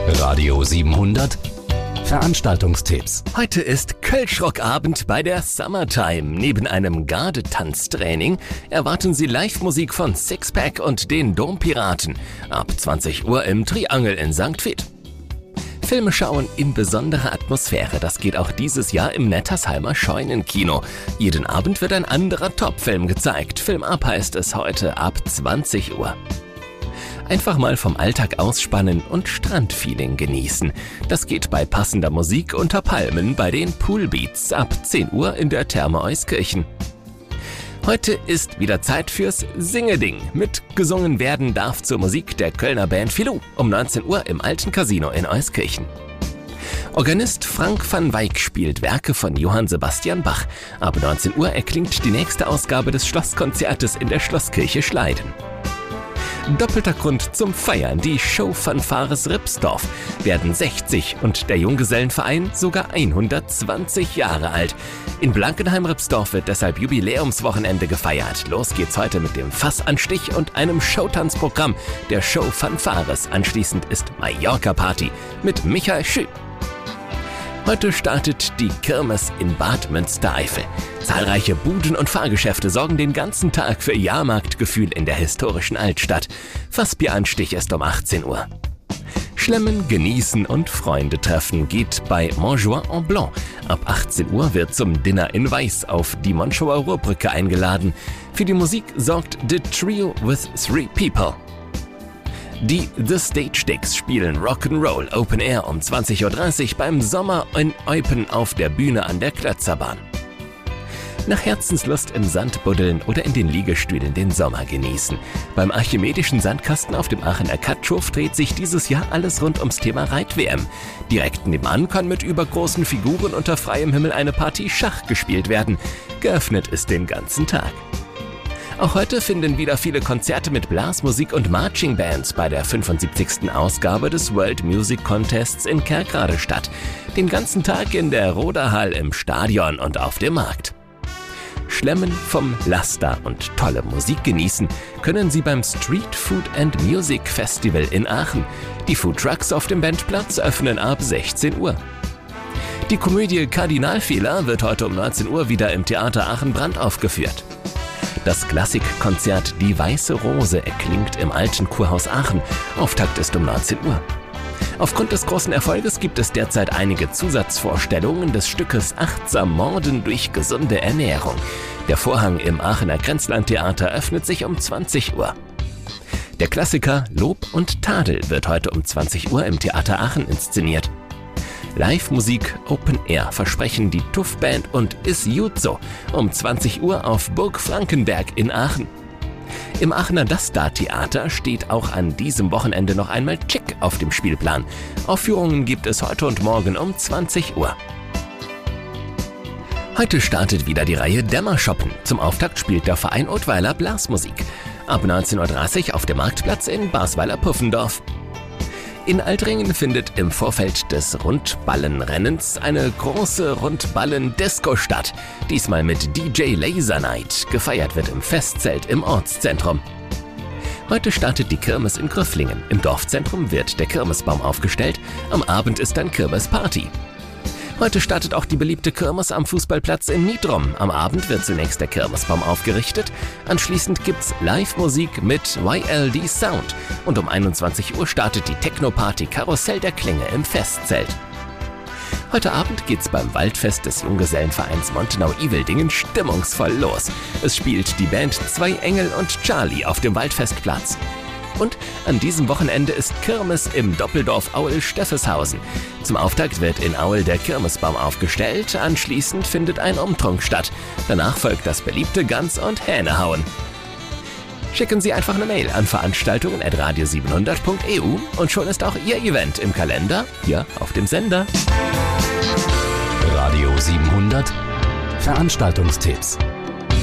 Radio 700 Veranstaltungstipps. Heute ist Kölschrockabend bei der Summertime. Neben einem Gardetanztraining erwarten Sie Live-Musik von Sixpack und den Dompiraten. Ab 20 Uhr im Triangel in St. Vith. Filme schauen in besonderer Atmosphäre. Das geht auch dieses Jahr im Nettersheimer Scheunenkino. Jeden Abend wird ein anderer Top-Film gezeigt. Film ab heißt es heute ab 20 Uhr. Einfach mal vom Alltag ausspannen und Strandfeeling genießen. Das geht bei passender Musik unter Palmen bei den Poolbeats ab 10 Uhr in der Therme Euskirchen. Heute ist wieder Zeit fürs Singeding. Mitgesungen werden darf zur Musik der Kölner Band Filou um 19 Uhr im Alten Casino in Euskirchen. Organist Frank van Wyk spielt Werke von Johann Sebastian Bach. Ab 19 Uhr erklingt die nächste Ausgabe des Schlosskonzertes in der Schlosskirche Schleiden. Doppelter Grund zum Feiern. Die Showfanfares Ripsdorf werden 60 und der Junggesellenverein sogar 120 Jahre alt. In Blankenheim-Ripsdorf wird deshalb Jubiläumswochenende gefeiert. Los geht's heute mit dem Fassanstich und einem Showtanzprogramm der Showfanfares. Anschließend ist Mallorca-Party mit Michael Schü. Heute startet die Kirmes in Bad Münstereifel. Zahlreiche Buden und Fahrgeschäfte sorgen den ganzen Tag für Jahrmarktgefühl in der historischen Altstadt. Fassbieranstich ist um 18 Uhr. Schlemmen, genießen und Freunde treffen geht bei Montjoie en Blanc. Ab 18 Uhr wird zum Dinner in Weiß auf die Monschauer Ruhrbrücke eingeladen. Für die Musik sorgt The Trio with Three People. Die The Stage Dicks spielen Rock'n'Roll Open Air um 20.30 Uhr beim Sommer in Eupen auf der Bühne an der Klötzerbahn. Nach Herzenslust im Sand buddeln oder in den Liegestühlen den Sommer genießen. Beim Archimedischen Sandkasten auf dem Aachener Katschow dreht sich dieses Jahr alles rund ums Thema Reit-WM. Direkt nebenan kann mit übergroßen Figuren unter freiem Himmel eine Partie Schach gespielt werden. Geöffnet ist den ganzen Tag. Auch heute finden wieder viele Konzerte mit Blasmusik und Marching Bands bei der 75. Ausgabe des World Music Contests in Kerkrade statt. Den ganzen Tag in der Roderhall im Stadion und auf dem Markt. Schlemmen vom Laster und tolle Musik genießen können Sie beim Street Food and Music Festival in Aachen. Die Foodtrucks auf dem Bandplatz öffnen ab 16 Uhr. Die Komödie Kardinalfehler wird heute um 19 Uhr wieder im Theater Aachen-Brand aufgeführt. Das Klassikkonzert Die Weiße Rose erklingt im Alten Kurhaus Aachen. Auftakt ist um 19 Uhr. Aufgrund des großen Erfolges gibt es derzeit einige Zusatzvorstellungen des Stückes Achtsam Morden durch gesunde Ernährung. Der Vorhang im Aachener Grenzlandtheater öffnet sich um 20 Uhr. Der Klassiker Lob und Tadel wird heute um 20 Uhr im Theater Aachen inszeniert. Live-Musik Open Air versprechen die Tuff Band und Is Jutso um 20 Uhr auf Burg Frankenberg in Aachen. Im Aachener Das-Da-Theater steht auch an diesem Wochenende noch einmal Chick auf dem Spielplan. Aufführungen gibt es heute und morgen um 20 Uhr. Heute startet wieder die Reihe Dämmershoppen. Zum Auftakt spielt der Verein Ottweiler Blasmusik. Ab 19.30 Uhr auf dem Marktplatz in Basweiler-Puffendorf. In Altringen findet im Vorfeld des Rundballenrennens eine große Rundballen-Disco statt. Diesmal mit DJ Laser Night. Gefeiert wird im Festzelt im Ortszentrum. Heute startet die Kirmes in Grüfflingen. Im Dorfzentrum wird der Kirmesbaum aufgestellt. Am Abend ist dann Kirmesparty. Heute startet auch die beliebte Kirmes am Fußballplatz in Niedrum. Am Abend wird zunächst der Kirmesbaum aufgerichtet. Anschließend gibt's Live-Musik mit YLD Sound. Und um 21 Uhr startet die Techno-Party Karussell der Klänge im Festzelt. Heute Abend geht's beim Waldfest des Junggesellenvereins Montenau-Iveldingen stimmungsvoll los. Es spielt die Band Zwei Engel und Charlie auf dem Waldfestplatz. Und an diesem Wochenende ist Kirmes im Doppeldorf Aul-Steffeshausen. Zum Auftakt wird in Aul der Kirmesbaum aufgestellt, anschließend findet ein Umtrunk statt. Danach folgt das beliebte Gans- und Hähnehauen. Schicken Sie einfach eine Mail an veranstaltungen@radio700.eu und schon ist auch Ihr Event im Kalender, hier auf dem Sender. Radio 700 Veranstaltungstipps.